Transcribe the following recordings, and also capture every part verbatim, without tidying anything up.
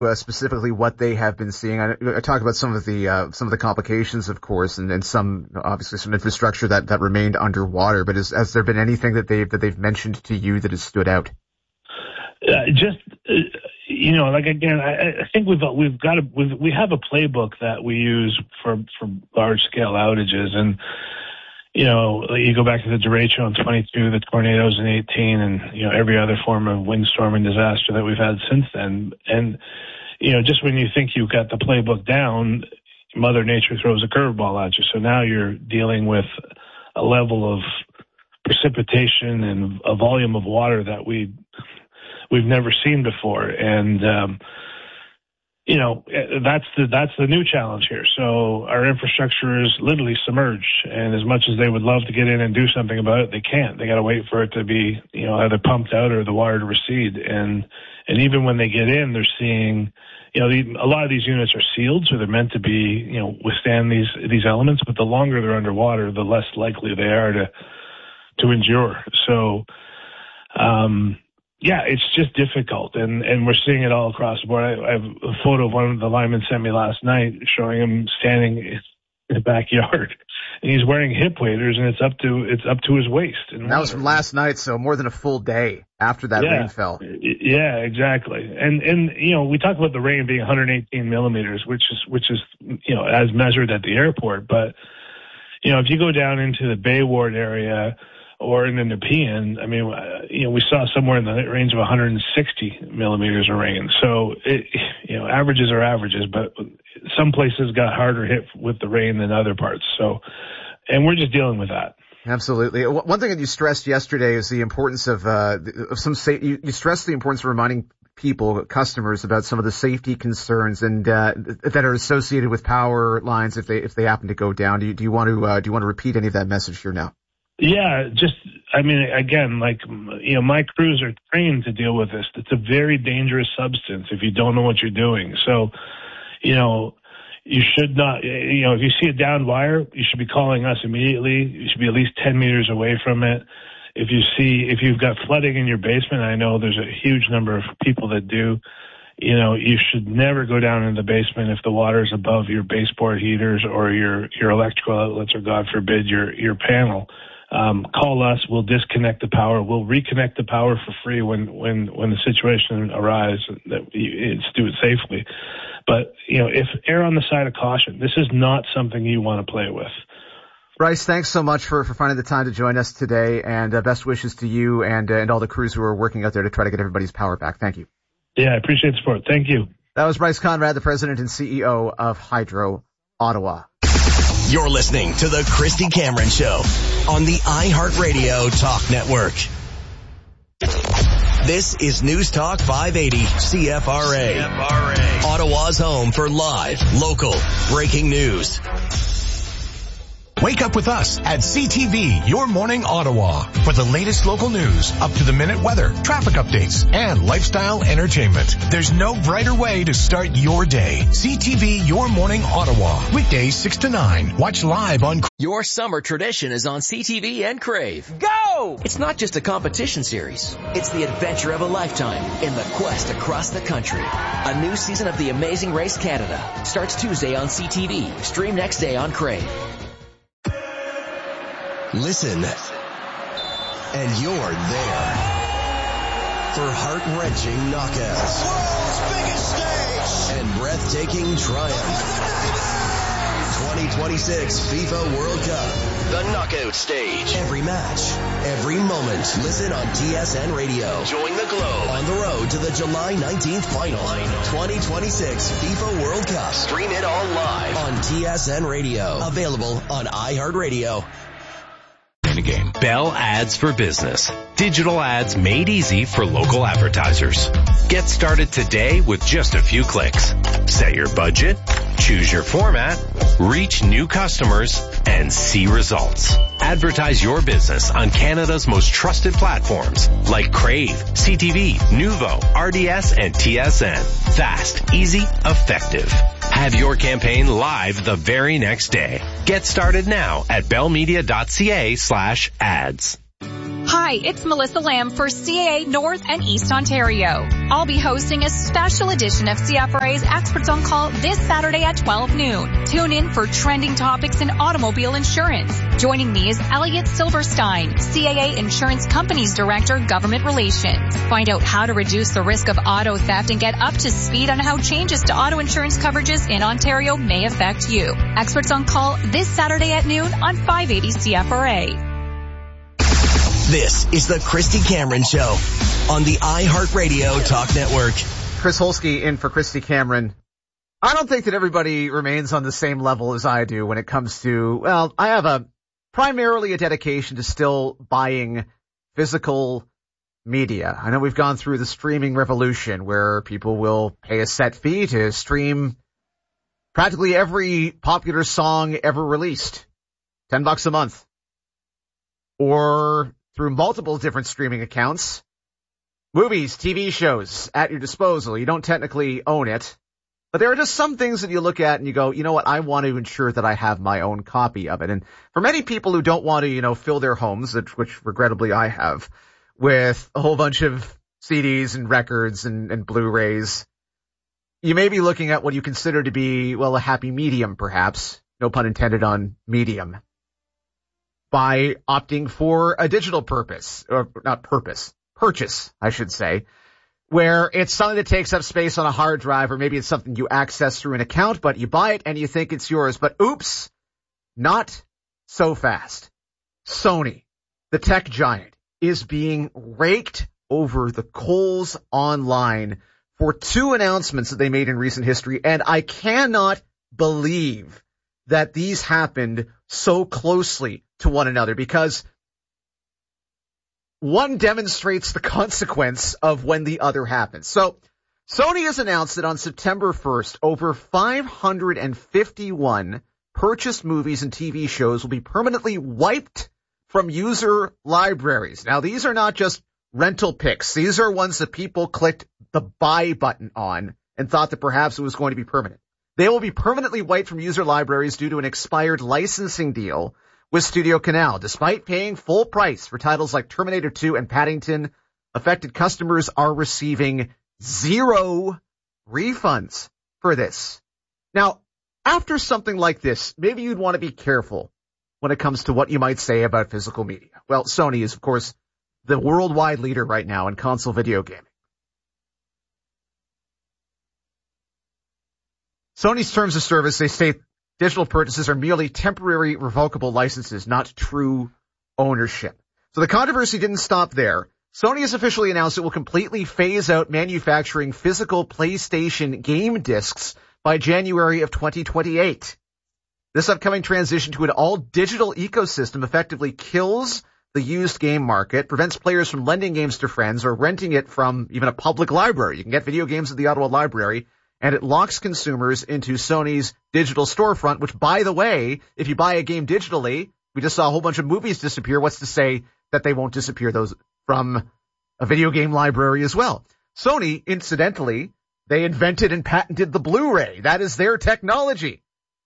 uh, specifically what they have been seeing? I, I talked about some of the uh, some of the complications, of course, and, and some obviously some infrastructure that, that remained underwater. But is, has there been anything that they've that they've mentioned to you that has stood out? Uh, just uh, you know, like again, I, I think we've we've got a we've, we have a playbook that we use for for large scale outages, and you know, you go back to the derecho in twenty-two, the tornadoes in eighteen, and, you know, every other form of windstorm and disaster that we've had since then. And, you know, just when you think you've got the playbook down, Mother Nature throws a curveball at you. So now you're dealing with a level of precipitation and a volume of water that we, we've never seen before. And, um, you know, that's the, that's the new challenge here. So our infrastructure is literally submerged. And as much as they would love to get in and do something about it, they can't. They got to wait for it to be, you know, either pumped out or the water to recede. And, and even when they get in, they're seeing, you know, the, a lot of these units are sealed, so they're meant to be, you know, withstand these, these elements. But the longer they're underwater, the less likely they are to, to endure. So, um, yeah, it's just difficult, and, and we're seeing it all across the board. I, I have a photo of one of the linemen sent me last night showing him standing in the backyard, and he's wearing hip waders, and it's up to it's up to his waist. And that was from last night, so more than a full day after that yeah, rain fell. Yeah, exactly. And and you know, we talk about the rain being one hundred eighteen millimeters, which is which is you know as measured at the airport, but you know if you go down into the Bay Ward area or in the Nepean, I mean, uh, you know, we saw somewhere in the range of one hundred sixty millimeters of rain. So, it, you know, averages are averages, but some places got harder hit with the rain than other parts. So, and we're just dealing with that. Absolutely. One thing that you stressed yesterday is the importance of, uh, of some, sa- you, you stressed the importance of reminding people, customers, about some of the safety concerns and, uh, that are associated with power lines if they, if they happen to go down. Do you, do you want to, uh, do you want to repeat any of that message here now? Yeah, just, I mean, again, like, you know, my crews are trained to deal with this. It's a very dangerous substance if you don't know what you're doing. So, you know, you should not, you know, if you see a downed wire, you should be calling us immediately. You should be at least ten meters away from it. If you see, if you've got flooding in your basement, I know there's a huge number of people that do, you know, you should never go down in the basement if the water is above your baseboard heaters or your, your electrical outlets or, God forbid, your, your panel. Um, call us. We'll disconnect the power. We'll reconnect the power for free when, when, when the situation arises. That it's do it safely. But, you know, if err on the side of caution, this is not something you want to play with. Bryce, thanks so much for, for finding the time to join us today, and uh, best wishes to you and, uh, and all the crews who are working out there to try to get everybody's power back. Thank you. Yeah, I appreciate the support. Thank you. That was Bryce Conrad, the president and C E O of Hydro Ottawa. You're listening to the Christy Cameron Show on the iHeartRadio Talk Network. This is News Talk five eighty C F R A. C F R A. Ottawa's home for live, local, breaking news. Wake up with us at C T V, Your Morning Ottawa, for the latest local news, up-to-the-minute weather, traffic updates, and lifestyle entertainment. There's no brighter way to start your day. C T V, Your Morning Ottawa, weekdays six to nine. Watch live on... Your summer tradition is on C T V and Crave. Go! It's not just a competition series. It's the adventure of a lifetime in the quest across the country. A new season of The Amazing Race Canada starts Tuesday on C T V. Stream next day on Crave. Listen, and you're there for heart-wrenching knockouts, world's biggest stage, and breathtaking triumph. twenty twenty-six FIFA World Cup, the knockout stage. Every match, every moment. Listen on T S N Radio. Join the Globe on the road to the July nineteenth final. twenty twenty-six FIFA World Cup. Stream it all live on T S N Radio. Available on iHeartRadio. Game. Bell Ads for Business. Digital ads made easy for local advertisers. Get started today with just a few clicks. Set your budget, choose your format, reach new customers, and see results. Advertise your business on Canada's most trusted platforms like Crave, C T V, Nuvo, R D S, and T S N. Fast, easy, effective. Have your campaign live the very next day. Get started now at bellmedia.ca slash ads. Hi, Hi, it's Melissa Lamb for C A A North and East Ontario. I'll be hosting a special edition of C F R A's Experts on Call this Saturday at twelve noon. Tune in for trending topics in automobile insurance. Joining me is Elliot Silverstein, C A A Insurance Company's Director, Government Relations. Find out how to reduce the risk of auto theft and get up to speed on how changes to auto insurance coverages in Ontario may affect you. Experts on Call this Saturday at noon on five eighty C F R A. This is the Christy Cameron Show on the iHeartRadio Talk Network. Chris Holsky in for Christy Cameron. I don't think that everybody remains on the same level as I do when it comes to, well, I have a primarily a dedication to still buying physical media. I know we've gone through the streaming revolution where people will pay a set fee to stream practically every popular song ever released. Ten bucks a month. Or through multiple different streaming accounts. Movies, T V shows at your disposal. You don't technically own it. But there are just some things that you look at and you go, you know what, I want to ensure that I have my own copy of it. And for many people who don't want to, you know, fill their homes, which regrettably I have, with a whole bunch of C Ds and records and, and Blu-rays, you may be looking at what you consider to be, well, a happy medium, perhaps. No pun intended on medium. By opting for a digital purpose, or not purpose, purchase, I should say, where it's something that takes up space on a hard drive, or maybe it's something you access through an account, but you buy it and you think it's yours. But oops, not so fast. Sony, the tech giant, is being raked over the coals online for two announcements that they made in recent history, and I cannot believe that these happened so closely to one another, because one demonstrates the consequence of when the other happens. So Sony has announced that on September first, over five hundred fifty-one purchased movies and T V shows will be permanently wiped from user libraries. Now, these are not just rental picks. These are ones that people clicked the buy button on and thought that perhaps it was going to be permanent. They will be permanently wiped from user libraries due to an expired licensing deal with Studio Canal. Despite paying full price for titles like Terminator two and Paddington, affected customers are receiving zero refunds for this. Now, after something like this, maybe you'd want to be careful when it comes to what you might say about physical media. Well, Sony is, of course, the worldwide leader right now in console video gaming. Sony's terms of service, they state digital purchases are merely temporary revocable licenses, not true ownership. So the controversy didn't stop there. Sony has officially announced it will completely phase out manufacturing physical PlayStation game discs by January of twenty twenty-eight. This upcoming transition to an all-digital ecosystem effectively kills the used game market, prevents players from lending games to friends or renting it from even a public library. You can get video games at the Ottawa Library, and it locks consumers into Sony's digital storefront, which, by the way, if you buy a game digitally, we just saw a whole bunch of movies disappear. What's to say that they won't disappear those from a video game library as well? Sony, incidentally, they invented and patented the Blu-ray. That is their technology.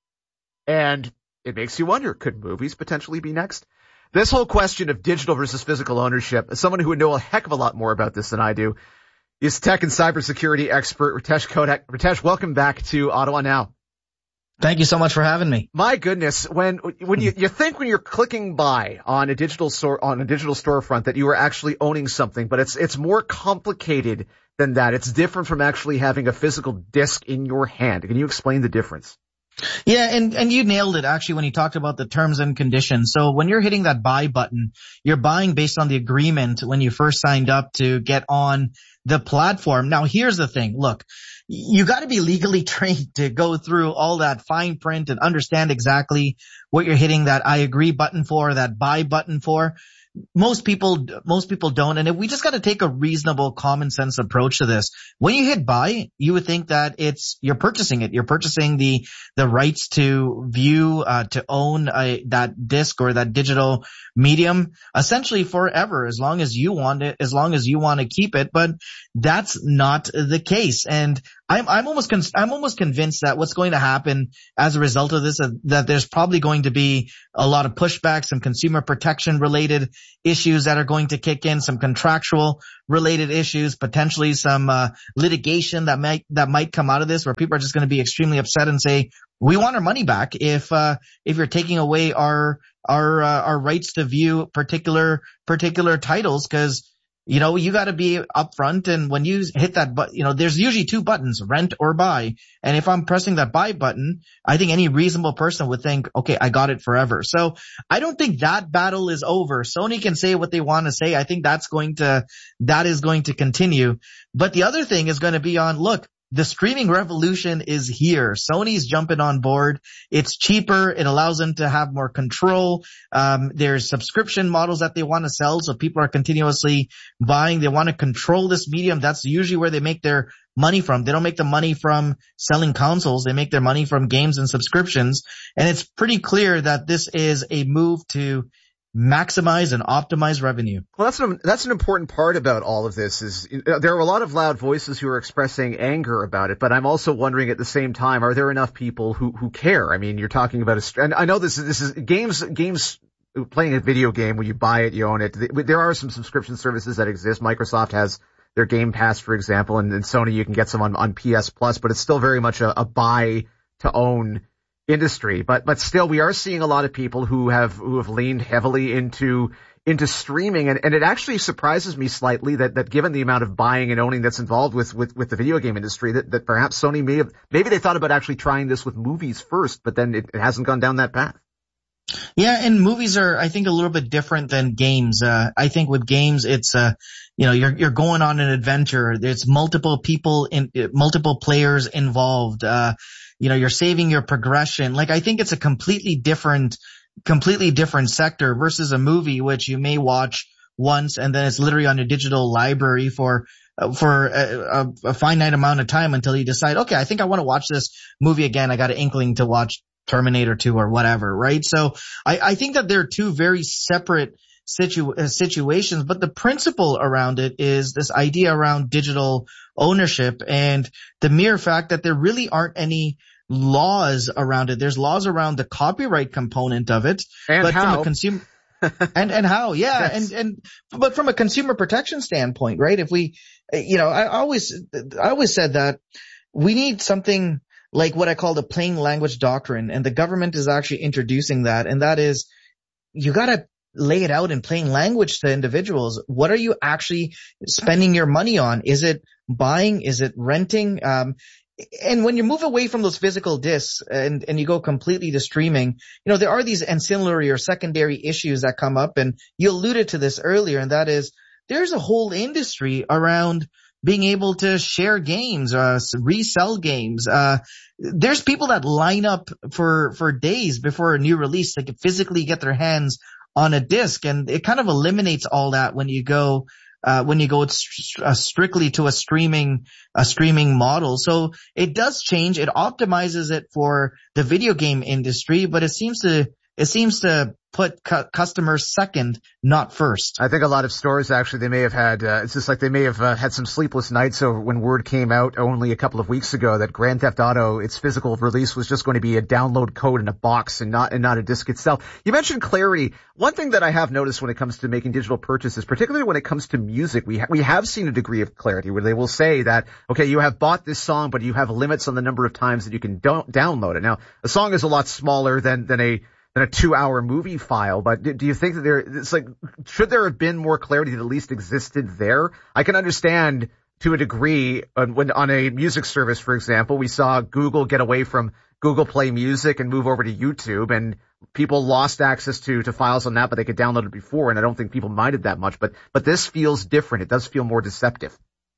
And it makes you wonder, could movies potentially be next? This whole question of digital versus physical ownership, as someone who would know a heck of a lot more about this than I do, is tech and cybersecurity expert Ritesh Kodak. Ritesh, welcome back to Ottawa Now. Thank you so much for having me. My goodness, when when you, you think when you're clicking buy on a digital store on a digital storefront that you are actually owning something, but it's it's more complicated than that. It's different from actually having a physical disc in your hand. Can you explain the difference? Yeah, and, and you nailed it actually when you talked about the terms and conditions. So when you're hitting that buy button, you're buying based on the agreement when you first signed up to get on the platform. Now, here's the thing. Look, you got to be legally trained to go through all that fine print and understand exactly what you're hitting that I agree button for, that buy button for. Most people, most people don't. And if we just got to take a reasonable common sense approach to this. When you hit buy, you would think that it's, you're purchasing it. You're purchasing the, the rights to view, uh, to own a, that disc or that digital medium essentially forever, as long as you want it, as long as you want to keep it. But that's not the case. And I'm, I'm almost, con- I'm almost convinced that what's going to happen as a result of this, uh, that there's probably going to be a lot of pushback, some consumer protection related issues that are going to kick in, some contractual related issues, potentially some, uh, litigation that might, that might come out of this, where people are just going to be extremely upset and say, we want our money back if, uh, if you're taking away our, our, uh, our rights to view particular, particular titles, cause you know, you got to be upfront, and when you hit that button, you know, there's usually two buttons, rent or buy. And if I'm pressing that buy button, I think any reasonable person would think, okay, I got it forever. So I don't think that battle is over. Sony can say what they want to say. I think that's going to, that is going to continue. But the other thing is going to be on, look, the streaming revolution is here. Sony's jumping on board. It's cheaper. It allows them to have more control. Um, there's subscription models that they want to sell, so people are continuously buying. They want to control this medium. That's usually where they make their money from. They don't make the money from selling consoles. They make their money from games and subscriptions. And it's pretty clear that this is a move to maximize and optimize revenue. Well, that's an, that's an important part about all of this is uh, there are a lot of loud voices who are expressing anger about it, but I'm also wondering at the same time, are there enough people who, who care? I mean, you're talking about a, and I know this is, this is games, games, playing a video game when you buy it, you own it. There are some subscription services that exist. Microsoft has their Game Pass, for example, and, and Sony, you can get some on, on P S Plus, but it's still very much a, a buy to own industry, but but still, we are seeing a lot of people who have who have leaned heavily into into streaming, and, and it actually surprises me slightly that that given the amount of buying and owning that's involved with with with the video game industry, that that perhaps Sony may have maybe they thought about actually trying this with movies first, but then it, it hasn't gone down that path. Yeah, and movies are, I think, a little bit different than games. Uh, I think with games, it's, uh, you know, you're, you're going on an adventure. There's multiple people in, multiple players involved. Uh, you know, you're saving your progression. Like, I think it's a completely different, completely different sector versus a movie, which you may watch once and then it's literally on your digital library for, uh, for a, a, a finite amount of time until you decide, okay, I think I want to watch this movie again. I got an inkling to watch Terminator two or whatever, right? So I, I think that there are two very separate situ- uh, situations, but the principle around it is this idea around digital ownership and the mere fact that there really aren't any laws around it. There's laws around the copyright component of it, and but how? from a consumer and and how, yeah, yes. and and but from a consumer protection standpoint, right? If we, you know, I always I always said that we need something like what I call the plain language doctrine, and the government is actually introducing that, and that is you gotta lay it out in plain language to individuals. What are you actually spending your money on? Is it buying? Is it renting? Um, and when you move away from those physical discs and, and you go completely to streaming, you know, there are these ancillary or secondary issues that come up, and you alluded to this earlier, and that is there's a whole industry around being able to share games, uh, resell games. Uh, there's people that line up for, for days before a new release to physically get their hands on a disc. And it kind of eliminates all that when you go, uh, when you go st- uh, strictly to a streaming, a streaming model. So it does change. It optimizes it for the video game industry, but it seems to, it seems to put cu- customers second, not first. I think a lot of stores actually, they may have had, uh, it's just like they may have uh, had some sleepless nights over when word came out only a couple of weeks ago that Grand Theft Auto, its physical release was just going to be a download code in a box and not, and not a disc itself. You mentioned clarity. One thing that I have noticed when it comes to making digital purchases, particularly when it comes to music, we ha- we have seen a degree of clarity where they will say that, okay, you have bought this song, but you have limits on the number of times that you can don't download it. Now, a song is a lot smaller than, than a, than a two-hour movie file, but do, do you think that there, it's like, should there have been more clarity that at least existed there? I can understand to a degree on, when on a music service, for example, we saw Google get away from Google Play Music and move over to YouTube, and people lost access to, to files on that, but they could download it before, and I don't think people minded that much, but, but this feels different. It does feel more deceptive.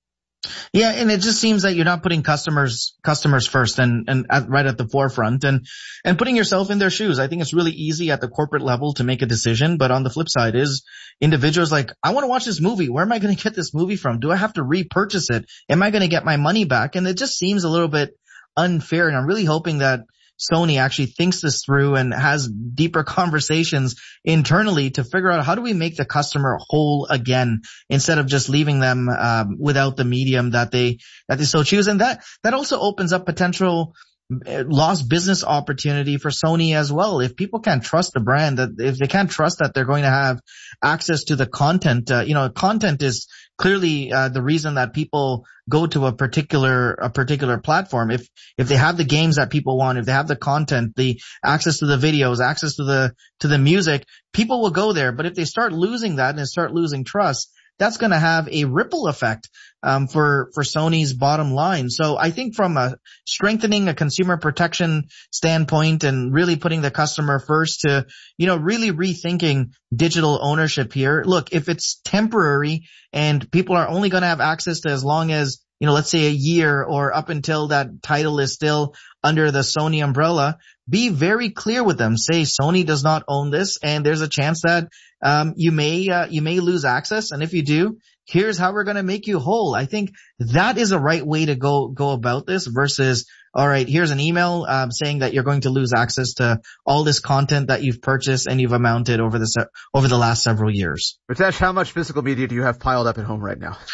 Yeah, and it just seems that you're not putting customers customers first and and at, right at the forefront and and putting yourself in their shoes. I think it's really easy at the corporate level to make a decision, but on the flip side is individuals like, I want to watch this movie. Where am I going to get this movie from? Do I have to repurchase it? Am I going to get my money back? And it just seems a little bit unfair, and I'm really hoping that Sony actually thinks this through and has deeper conversations internally to figure out how do we make the customer whole again instead of just leaving them um, without the medium that they that they so choose. And that that also opens up potential lost business opportunity for Sony as well. If people can't trust the brand, that if they can't trust that they're going to have access to the content, uh, you know, content is clearly uh, the reason that people go to a particular a particular platform. If if they have the games that people want, if they have the content, the access to the videos, access to the to the music, people will go there. But if they start losing that and start losing trust, that's going to have a ripple effect um, for for Sony's bottom line. So I think from a strengthening a consumer protection standpoint and really putting the customer first to, you know, really rethinking digital ownership here. Look, if it's temporary and people are only going to have access to as long as, you know, let's say a year or up until that title is still under the Sony umbrella, be very clear with them. Say Sony does not own this, and there's a chance that um you may uh, you may lose access. And if you do, here's how we're going to make you whole. I think that is a right way to go go about this versus, all right, here's an email um, saying that you're going to lose access to all this content that you've purchased and you've amounted over the se- over the last several years. Ritesh, how much physical media do you have piled up at home right now?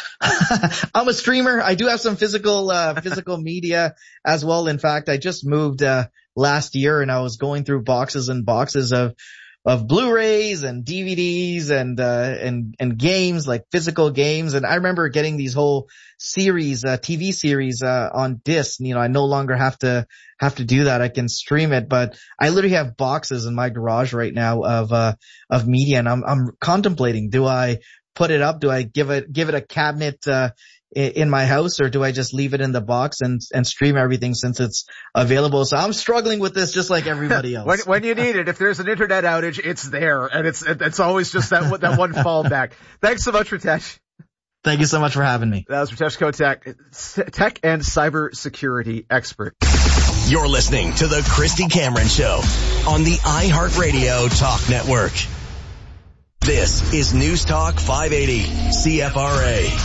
I'm a streamer. I do have some physical uh physical media as well. In fact, I just moved uh last year and I was going through boxes and boxes of of Blu-rays and D V Ds and uh and and games, like physical games. And I remember getting these whole series, uh T V series uh on disc. You know, I no longer have to have to do that. I can stream it, but I literally have boxes in my garage right now of uh of media, and I'm I'm contemplating, do I put it up? Do I give it give it a cabinet uh in my house, or do I just leave it in the box and and stream everything since it's available? So I'm struggling with this just like everybody else. when, when you need it, if there's an internet outage, it's there, and it's it's always just that that one fallback. Thanks so much, Ritesh. Thank you so much for having me. That was Ritesh Kotek, tech and cybersecurity expert. You're listening to the Christy Cameron Show on the iHeartRadio Talk Network. This is News Talk five eighty C F R A.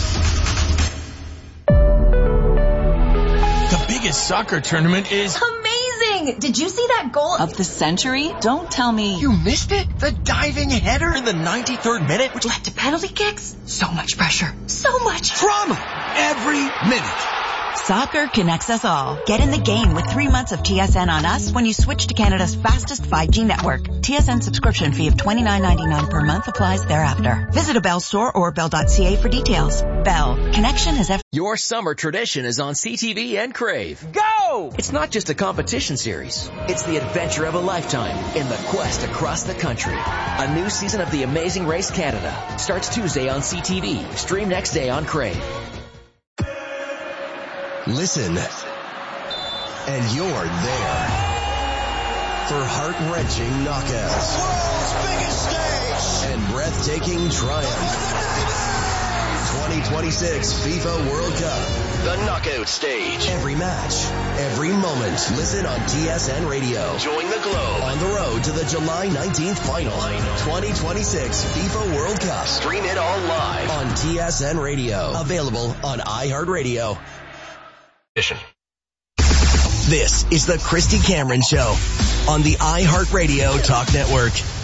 The biggest soccer tournament is amazing! Did you see that goal of the century? Don't tell me you missed it. The diving header in the ninety-third minute, which led to penalty kicks. So much pressure. So much drama every minute. Soccer connects us all. Get in the game with three months of T S N on us when you switch to Canada's fastest five G network. T S N subscription fee of twenty-nine ninety-nine per month applies thereafter. Visit a Bell store or bell dot c a for details. Bell. Connection is F- Your summer tradition is on C T V and Crave. Go! It's not just a competition series. It's the adventure of a lifetime in the quest across the country. A new season of The Amazing Race Canada starts Tuesday on C T V. Stream next day on Crave. Listen, and you're there for heart-wrenching knockouts, world's biggest stage, and breathtaking triumph. twenty twenty-six FIFA World Cup, the knockout stage. Every match, every moment. Listen on T S N Radio. Join the Globe on the road to the July nineteenth final. twenty twenty-six FIFA World Cup. Stream it all live on T S N Radio. Available on iHeartRadio. This is the Christy Cameron Show on the iHeartRadio Talk Network.